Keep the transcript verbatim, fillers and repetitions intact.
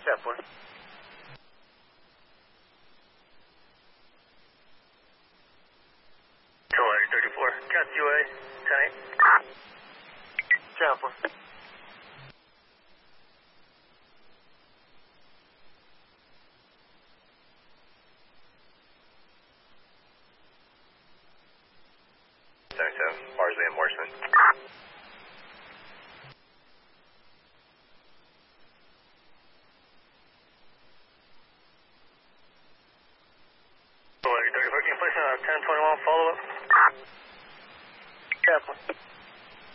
ten four. Tower thirty-four, Cat U A, ten eight. ten four. seventy-seven, Bars reinforcement. Tower thirty-four, can you place a ten twenty-one follow-up?